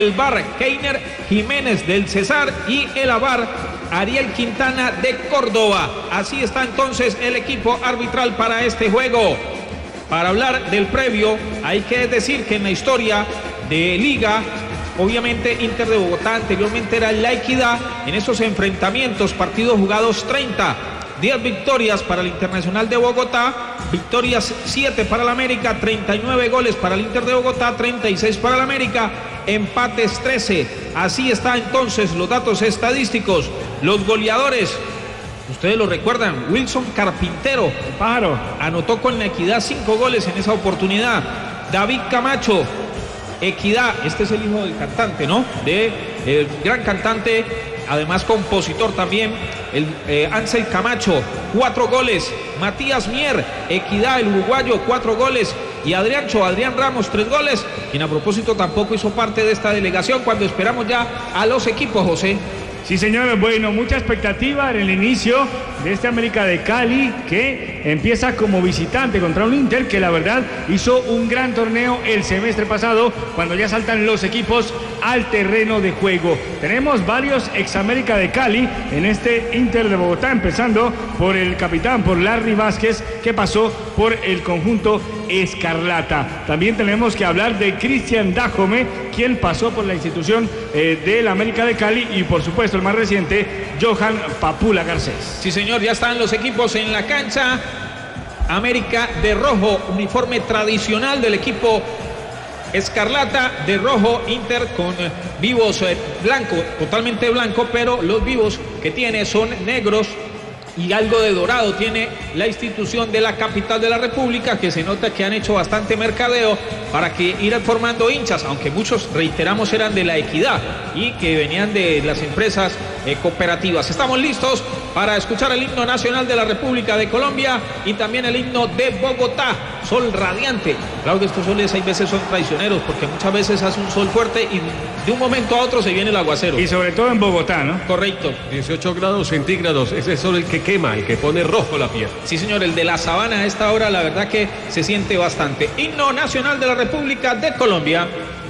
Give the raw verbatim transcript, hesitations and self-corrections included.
El V A R, Keiner Jiménez del Cesar, y el A V A R, Ariel Quintana de Córdoba. Así está entonces el equipo arbitral para este juego. Para hablar del previo, hay que decir que en la historia de Liga, obviamente Inter de Bogotá anteriormente era La Equidad. En esos enfrentamientos, partidos jugados treinta, diez victorias para el Internacional de Bogotá, victorias siete para el América, treinta y nueve goles para el Inter de Bogotá, treinta y seis para el América, empates trece. Así está entonces los datos estadísticos. Los goleadores, ustedes lo recuerdan, Wilson Carpintero, pájaro, anotó con la Equidad cinco goles en esa oportunidad. David Camacho, Equidad, este es el hijo del cantante, ¿no? De el gran cantante, además compositor también, el eh, Ansel Camacho, cuatro goles. Matías Mier, Equidad, el uruguayo, cuatro goles. Y Adriancho, Adrián Ramos, tres goles, quien a propósito tampoco hizo parte de esta delegación, cuando esperamos ya a los equipos, José. Sí, señores, bueno, mucha expectativa en el inicio de este América de Cali, que empieza como visitante contra un Inter que la verdad hizo un gran torneo el semestre pasado, cuando ya saltan los equipos al terreno de juego. Tenemos varios ex América de Cali en este Inter de Bogotá, empezando por el capitán, por Larry Vázquez, que pasó por el conjunto Escarlata. También tenemos que hablar de Cristian Dajome, quien pasó por la institución eh, del América de Cali, y por supuesto el más reciente, Johan Papula Garcés. Sí, señor, ya están los equipos en la cancha. América de rojo, uniforme tradicional del equipo Escarlata, de rojo. Inter con eh, vivos eh, blanco, totalmente blanco, pero los vivos que tiene son negros y algo de dorado. Tiene la institución de la capital de la República, que se nota que han hecho bastante mercadeo para que ir formando hinchas, aunque muchos, reiteramos, eran de La Equidad y que venían de las empresas eh, cooperativas. Estamos listos para escuchar el himno nacional de la República de Colombia y también el himno de Bogotá, sol radiante. Claro que estos soles hay veces son traicioneros, porque muchas veces hace un sol fuerte y de un momento a otro se viene el aguacero. Y sobre todo en Bogotá, ¿no? Correcto. dieciocho grados centígrados, ese sol el que quema, el que pone rojo la piel. Sí, señor, el de la sabana a esta hora, la verdad que se siente bastante. Himno nacional de la República de Colombia.